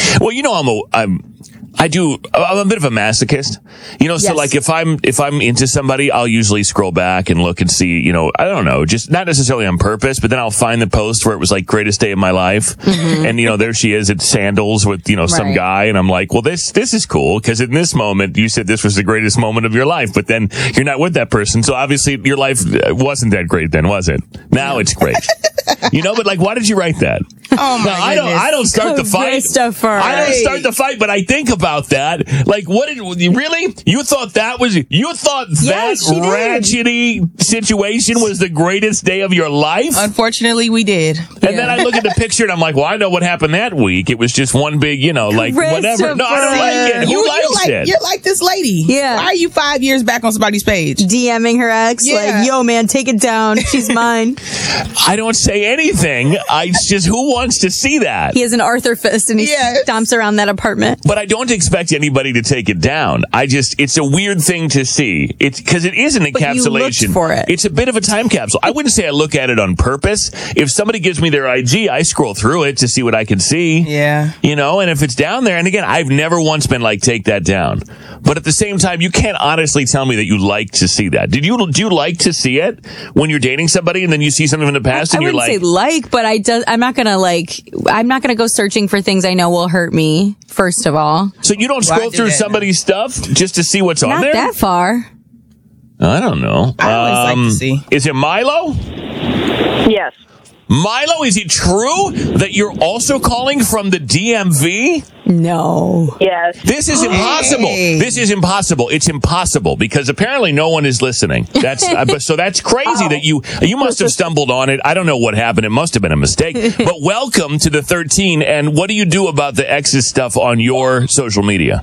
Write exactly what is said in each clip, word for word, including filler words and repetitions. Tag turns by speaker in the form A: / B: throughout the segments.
A: Well, you know, I'm a, I'm, I do, I'm a bit of a masochist, you know, so
B: Yes.
A: like if I'm, if I'm into somebody, I'll usually scroll back and look and see, you know, I don't know, just not necessarily on purpose, but then I'll find the post where it was like greatest day of my life. Mm-hmm. And, you know, there she is at sandals with, you know, some
B: Right.
A: guy. And I'm like, well, this, this is cool. Cause in this moment, you said this was the greatest moment of your life, but then you're not with that person. So obviously your life wasn't that great then, was it? Now it's great. You know, but like, why did you write that?
C: Oh my
A: Now, I don't,
C: goodness.
A: I don't start the fight.
B: Christopher.
A: I don't start the fight, but I think about that. Like, what did, really? You thought that was, you thought that
B: Yes, she did.
A: ratchety situation was the greatest day of your life?
C: Unfortunately, we did.
A: And then I look at the picture and I'm like, well, I know what happened that week. It was just one big, you know, like whatever. No, I don't like it. Who
C: You,
A: likes
C: you like,
A: it?
C: You're like this lady.
B: Yeah.
C: Why are you five years back on somebody's page?
B: DMing her ex,
C: Yeah.
B: like, yo, man, take it down. She's mine.
A: I don't say anything. I it's just, who wants to see that?
B: He has an Arthur fist and he
C: Yes.
B: stomps around that apartment.
A: But I don't expect anybody to take it down. I just, it's a weird thing to see. It's because it is an
B: But you
A: encapsulation.
B: looked for it.
A: It's a bit of a time capsule. I wouldn't say I look at it on purpose. If somebody gives me their I G, I scroll through it to see what I can see.
C: Yeah.
A: You know, and if it's down there, and again, I've never once been like, take that down. But at the same time, you can't honestly tell me that you like to see that. Did you, do you like to see it when you're dating somebody and then you see something from the past
B: I
A: and you're
B: wouldn't
A: like,
B: say like, but I do, I'm not gonna like, I'm not gonna go searching for things I know will hurt me, first of all.
A: so you don't
C: Why
A: scroll
C: do
A: through
C: that
A: somebody's stuff just to see what's on
B: Not
A: there?
B: that far.
A: I don't know.
C: I always like to see.
A: Is it Milo?
D: Yes.
A: Milo, is it true that you're also calling from the D M V?
B: No.
D: Yes.
A: This is impossible.
C: Hey.
A: This is impossible. It's impossible because apparently no one is listening. That's uh, but- so that's crazy that you you must have stumbled on it. I don't know what happened. It must have been a mistake. But welcome to the thirteen. And what do you do about the ex's stuff on your social media?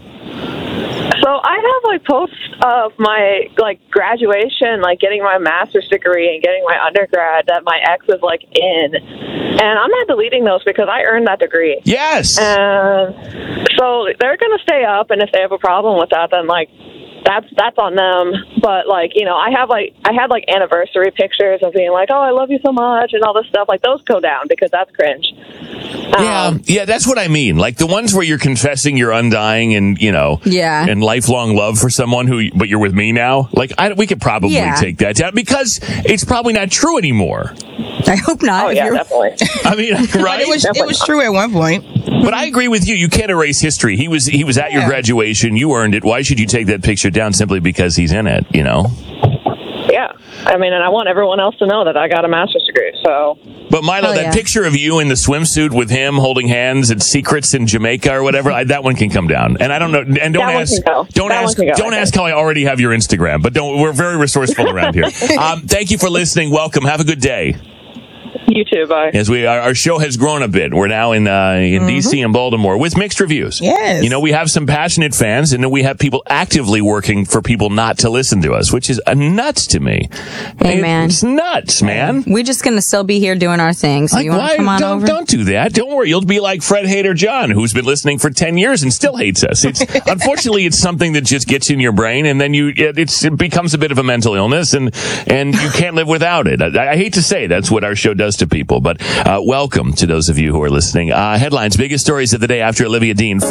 D: So I have like posts of my like graduation, like getting my master's degree and getting my undergrad that my ex is like in, and I'm not deleting those because I earned that degree.
A: Yes.
D: And so they're gonna stay up, and if they have a problem with that, then like that's that's on them. But like, you know, I have like I had like anniversary pictures of being like, oh, I love you so much, and all this stuff. Like those go down because that's cringe.
A: Yeah,
D: Um,
A: yeah, that's what I mean. Like the ones where you're confessing your undying and, you know,
B: Yeah.
A: and lifelong love for someone who, but you're with me now. Like I, we could probably
B: Yeah.
A: take that down because it's probably not true anymore.
B: I hope not.
D: Oh
B: If
D: yeah,
B: you're-
D: definitely.
A: I mean,
C: But
A: right?
C: it was it was true at one point.
A: But I agree with you. You can't erase history. He was he was at your
C: Yeah.
A: graduation. You earned it. Why should you take that picture down simply because he's in it? You know.
D: Yeah. I mean, and I want everyone else to know that I got a master's degree. So
A: But Milo,
B: Oh,
A: that
B: yeah.
A: picture of you in the swimsuit with him holding hands at Secrets in Jamaica or whatever, I, that one can come down. And I don't know. And don't
D: That one
A: ask.
D: can go.
A: Don't
D: That one
A: ask.
D: can go,
A: Don't
D: I
A: ask
D: think.
A: how I already have your Instagram. But don't. We're very resourceful around here. Um, thank you for listening. Welcome. Have a good day.
D: you too. Bye.
A: As we, our, our show has grown a bit. We're now in uh, in D C and Baltimore with mixed reviews.
C: Yes.
A: You know, we have some passionate fans, and then we have people actively working for people not to listen to us, which is uh, nuts to me.
B: Hey, man.
A: It's nuts, man.
B: We're just gonna still be here doing our thing. So
A: Like,
B: you want
A: why?
B: to come on
A: don't,
B: over?
A: don't do that. Don't worry. You'll be like Fred Hater John, who's been listening for ten years and still hates us. It's unfortunately, it's something that just gets in your brain, and then you it, it's, it becomes a bit of a mental illness, and and you can't live without it. I, I hate to say that's what our show does to people, but uh, welcome to those of you who are listening. Uh, headlines, biggest stories of the day after Olivia Dean.